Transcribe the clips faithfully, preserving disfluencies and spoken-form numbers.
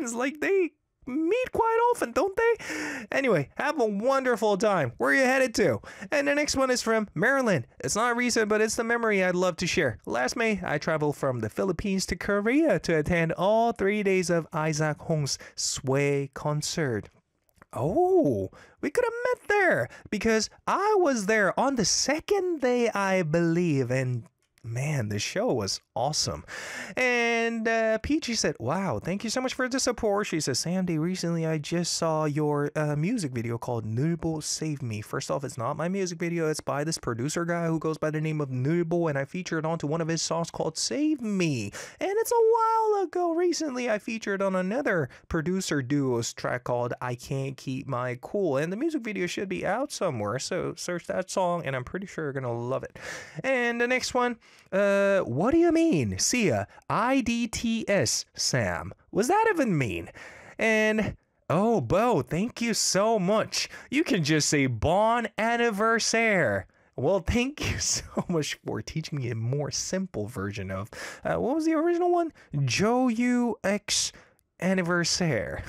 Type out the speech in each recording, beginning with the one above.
seems like they meet quite often, don't they? Anyway, have a wonderful time. Where are you headed to? And the next one is from Maryland. It's not recent, but it's the memory I'd love to share. Last May, I traveled from the Philippines to Korea to attend all three days of Isaac Hong's Sway concert. Oh, we could have met there because I was there on the second day, I believe, and man, the show was awesome. And uh, Peachy said, wow, thank you so much for the support. She says, Sandy, recently I just saw your uh, music video called Nurbo Save Me. First off, it's not my music video. It's by this producer guy who goes by the name of Nurbo, and I featured onto one of his songs called Save Me. And it's a while ago. Recently, I featured on another producer duo's track called I Can't Keep My Cool. And the music video should be out somewhere. So search that song, and I'm pretty sure you're going to love it. And the next one, uh, what do you mean? Sia, I D T S, Sam. What's that even mean? And, oh, Bo, thank you so much. You can just say bon anniversaire. Well, thank you so much for teaching me a more simple version of, uh, what was the original one? Joe U X anniversaire.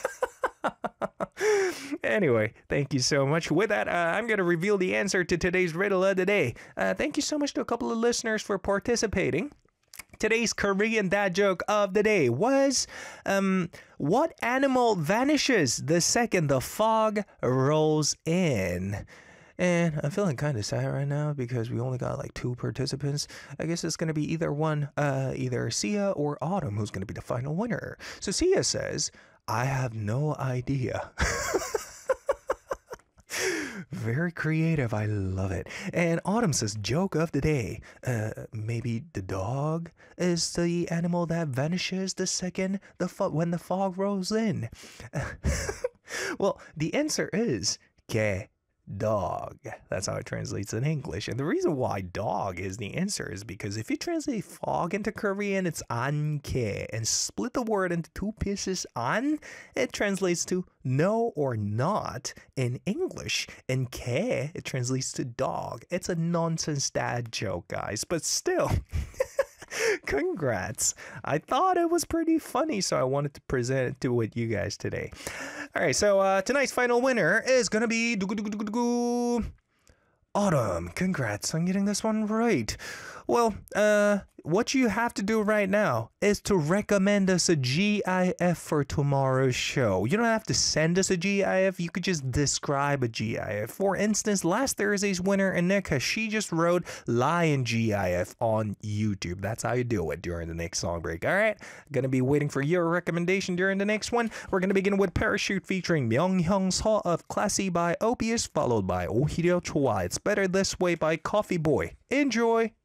Anyway, thank you so much. With that, uh, I'm going to reveal the answer to today's riddle of the day. Uh, thank you so much to a couple of listeners for participating. Today's Korean dad joke of the day was, um, what animal vanishes the second the fog rolls in? And I'm feeling kind of sad right now because we only got like two participants. I guess it's going to be either one, uh, either Sia or Autumn who's going to be the final winner. So Sia says, I have no idea. Very creative. I love it. And Autumn says, joke of the day. Uh, maybe the dog is the animal that vanishes the second the fo- when the fog rolls in. Well, the answer is ke. Dog. That's how it translates in English. And the reason why dog is the answer is because if you translate fog into Korean, it's anke, and split the word into two pieces, an, it translates to no or not in English, and ke, it translates to dog. It's a nonsense dad joke, guys, but still. Congrats. I thought it was pretty funny, so I wanted to present it to with you guys today. All right, so uh, tonight's final winner is going to be Autumn. Congrats on getting this one right. Well, uh, what you have to do right now is to recommend us a GIF for tomorrow's show. You don't have to send us a GIF. You could just describe a GIF. For instance, last Thursday's winner, Anika, she just wrote Lion GIF on YouTube. That's how you do it during the next song break. All right, gonna be waiting for your recommendation during the next one. We're gonna begin with Parachute featuring Myunghyung Seo of Classy by Opius, followed by 오히려 좋아, It's Better This Way by Coffee Boy. Enjoy!